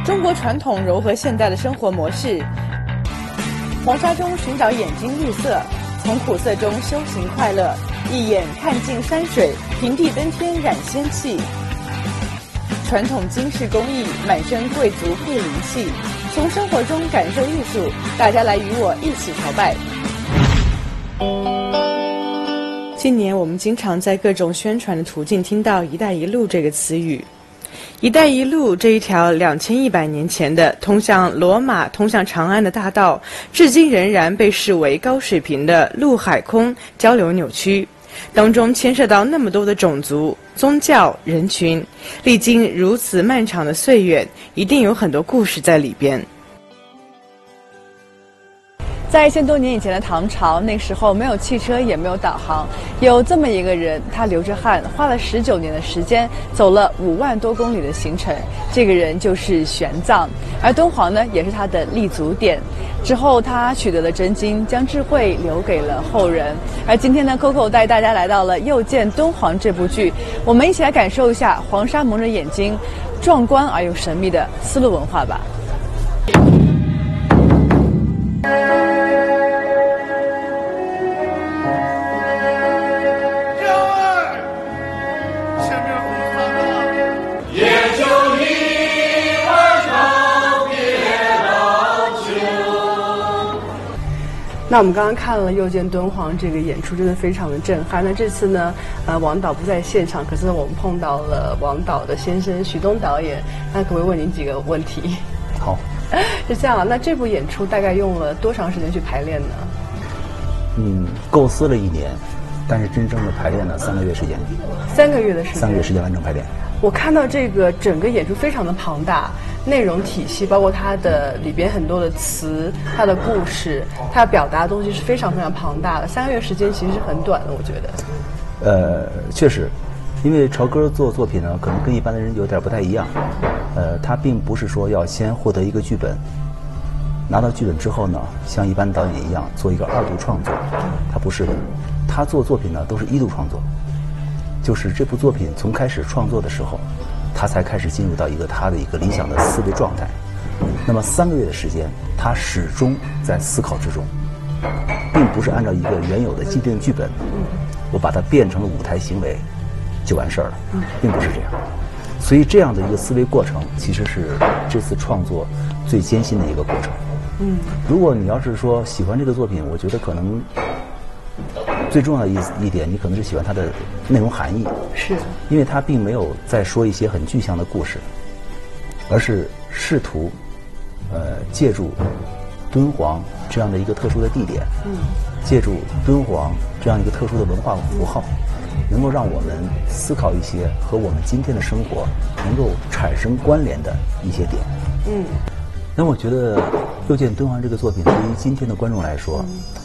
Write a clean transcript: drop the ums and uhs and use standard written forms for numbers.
中国传统糅合现代的生活模式，黄沙中寻找眼睛绿色，从苦涩中修行快乐，一眼看尽山水，平地登天染仙气。传统金饰工艺，满身贵族配灵气。从生活中感受艺术，大家来与我一起朝拜。近年我们经常在各种宣传的途径听到“一带一路”这个词语。一带一路这一条2100年前的通向罗马、通向长安的大道，至今仍然被视为高水平的陆海空交流纽区，当中牵涉到那么多的种族、宗教、人群，历经如此漫长的岁月，一定有很多故事在里边。在1000多年以前的唐朝，那时候没有汽车，也没有导航，有这么一个人，他流着汗，花了19年的时间，走了5万多公里的行程。这个人就是玄奘，而敦煌呢，也是他的立足点。之后，他取得了真经，将智慧留给了后人。而今天呢 ，Coco 带大家来到了《又见敦煌》这部剧，我们一起来感受一下黄沙蒙着眼睛，壮观而又神秘的丝路文化吧。那我们刚刚看了《又见敦煌》这个演出，真的非常的震撼。那这次呢，王导不在现场，可是我们碰到了王导的先生许东导演。那可不可以问您几个问题？ 好， 是这样啊。那这部演出大概用了多长时间去排练呢？ 构思了1年，但是真正的排练呢3个月时间。 3个月的时间。3 个月时间完成排练。 我看到这个整个演出非常的庞大。内容体系包括它的里边很多的词，它的故事，它表达的东西是非常非常庞大的。3个月时间其实是很短的，我觉得。确实，因为朝歌做作品呢，可能跟一般的人有点不太一样。他并不是说要先获得一个剧本，拿到剧本之后呢，像一般导演一样做一个2度创作，他不是的。他做作品呢都是1度创作，就是这部作品从开始创作的时候。他才开始进入到他的一个理想的思维状态。那么3个月的时间，他始终在思考之中，并不是按照一个原有的既定剧本，我把它变成了舞台行为就完事儿了，并不是这样。所以这样的一个思维过程，其实是这次创作最艰辛的一个过程。如果你要是说喜欢这个作品，我觉得可能最重要的一点，你可能是喜欢它的内容含义， 是， 因为它并没有在说一些很具象的故事，而是试图，借助敦煌这样的一个特殊的地点，借助敦煌这样一个特殊的文化符号，能够让我们思考一些和我们今天的生活能够产生关联的一些点。那我觉得《又见敦煌》这个作品对于今天的观众来说，